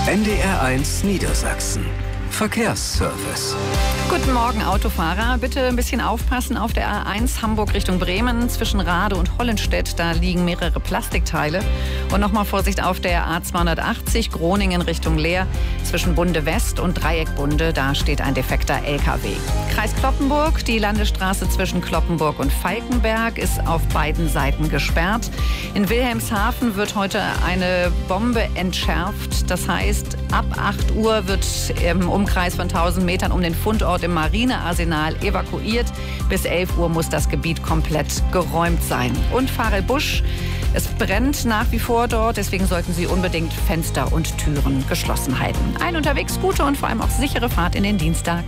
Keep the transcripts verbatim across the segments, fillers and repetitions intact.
N D R eins Niedersachsen. Verkehrsservice. Guten Morgen, Autofahrer. Bitte ein bisschen aufpassen auf der A eins Hamburg Richtung Bremen. Zwischen Rade und Hollenstedt, da liegen mehrere Plastikteile. Und nochmal Vorsicht auf der A zweihundertachtzig Groningen Richtung Leer. Zwischen Bunde West und Dreieckbunde, da steht ein defekter L K W. Kreis Cloppenburg, die Landesstraße zwischen Cloppenburg und Falkenberg ist auf beiden Seiten gesperrt. In Wilhelmshaven wird heute eine Bombe entschärft. Das heißt, ab acht Uhr wird im Umkreis von tausend Metern um den Fundort im Marinearsenal evakuiert. Bis elf Uhr muss das Gebiet komplett geräumt sein. Und Farel Busch, es brennt nach wie vor dort, deswegen sollten Sie unbedingt Fenster und Türen geschlossen halten. Ein unterwegs gute und vor allem auch sichere Fahrt in den Dienstag.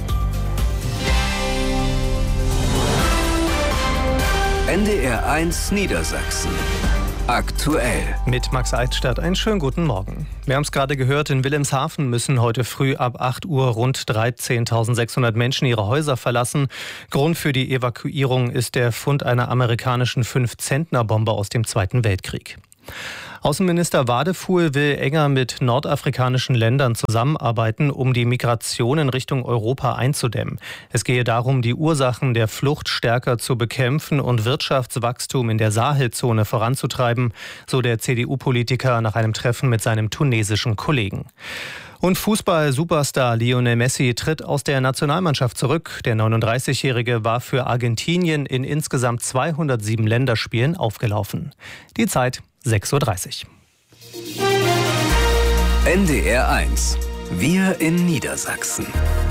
N D R eins Niedersachsen. Aktuell. Mit Max Eichstadt einen schönen guten Morgen. Wir haben es gerade gehört, in Wilhelmshaven müssen heute früh ab acht Uhr rund dreizehntausendsechshundert Menschen ihre Häuser verlassen. Grund für die Evakuierung ist der Fund einer amerikanischen fünf-Zentner-Bombe aus dem Zweiten Weltkrieg. Außenminister Wadefuhl will enger mit nordafrikanischen Ländern zusammenarbeiten, um die Migration in Richtung Europa einzudämmen. Es gehe darum, die Ursachen der Flucht stärker zu bekämpfen und Wirtschaftswachstum in der Sahelzone voranzutreiben, so der C D U-Politiker nach einem Treffen mit seinem tunesischen Kollegen. Und Fußball-Superstar Lionel Messi tritt aus der Nationalmannschaft zurück. Der neununddreißigjährige war für Argentinien in insgesamt zweihundertsieben Länderspielen aufgelaufen. Die Zeit sechs Uhr dreißig. N D R eins. Wir in Niedersachsen.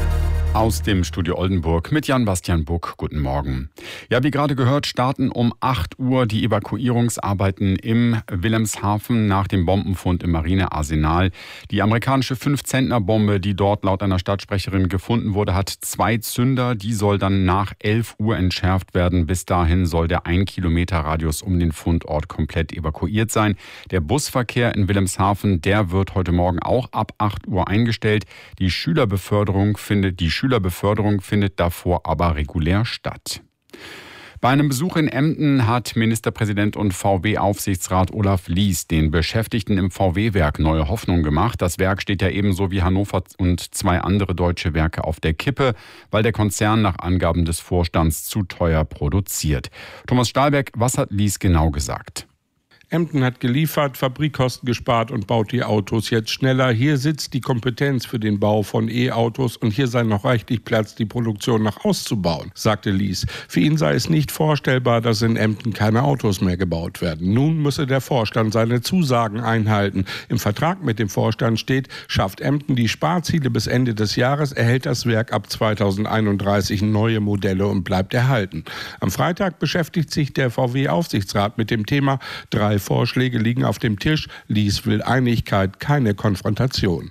Aus dem Studio Oldenburg mit Jan-Bastian Buck. Guten Morgen. Ja, wie gerade gehört, starten um acht Uhr die Evakuierungsarbeiten im Wilhelmshaven nach dem Bombenfund im Marinearsenal. Die amerikanische fünf-Zentner-Bombe, die dort laut einer Stadtsprecherin gefunden wurde, hat zwei Zünder. Die soll dann nach elf Uhr entschärft werden. Bis dahin soll der ein Kilometer Radius um den Fundort komplett evakuiert sein. Der Busverkehr in Wilhelmshaven, der wird heute Morgen auch ab acht Uhr eingestellt. Die Schülerbeförderung findet die Schülerbeförderung findet davor aber regulär statt. Bei einem Besuch in Emden hat Ministerpräsident und V W-Aufsichtsrat Olaf Lies den Beschäftigten im V W-Werk neue Hoffnung gemacht. Das Werk steht ja ebenso wie Hannover und zwei andere deutsche Werke auf der Kippe, weil der Konzern nach Angaben des Vorstands zu teuer produziert. Thomas Stahlberg, was hat Lies genau gesagt? Emden hat geliefert, Fabrikkosten gespart und baut die Autos jetzt schneller. Hier sitzt die Kompetenz für den Bau von E-Autos und hier sei noch reichlich Platz, die Produktion noch auszubauen, sagte Lies. Für ihn sei es nicht vorstellbar, dass in Emden keine Autos mehr gebaut werden. Nun müsse der Vorstand seine Zusagen einhalten. Im Vertrag mit dem Vorstand steht, schafft Emden die Sparziele bis Ende des Jahres, erhält das Werk ab zweitausendeinunddreißig neue Modelle und bleibt erhalten. Am Freitag beschäftigt sich der V W-Aufsichtsrat mit dem Thema. Drei Vorschläge liegen auf dem Tisch. Lies will Einigkeit, keine Konfrontation.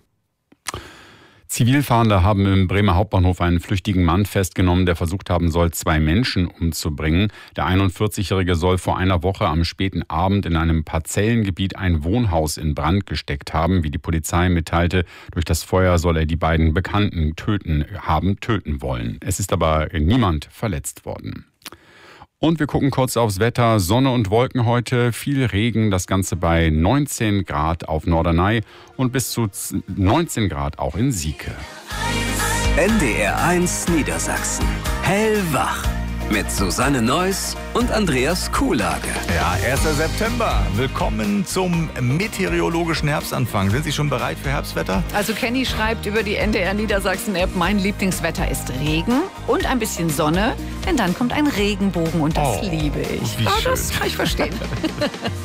Zivilfahnder haben im Bremer Hauptbahnhof einen flüchtigen Mann festgenommen, der versucht haben soll, zwei Menschen umzubringen. Der einundvierzigjährige soll vor einer Woche am späten Abend in einem Parzellengebiet ein Wohnhaus in Brand gesteckt haben. Wie die Polizei mitteilte, durch das Feuer soll er die beiden Bekannten töten haben, töten wollen. Es ist aber niemand verletzt worden. Und wir gucken kurz aufs Wetter. Sonne und Wolken heute, viel Regen, das Ganze bei neunzehn Grad auf Norderney und bis zu neunzehn Grad auch in Sieke. N D R eins Niedersachsen. Hellwach. Mit Susanne Neuss und Andreas Kuhlage. Ja, erster September. Willkommen zum meteorologischen Herbstanfang. Sind Sie schon bereit für Herbstwetter? Also Kenny schreibt über die N D R Niedersachsen-App, mein Lieblingswetter ist Regen und ein bisschen Sonne, denn dann kommt ein Regenbogen und das Oh, liebe ich. wie Oh, das schön. kann ich verstehen.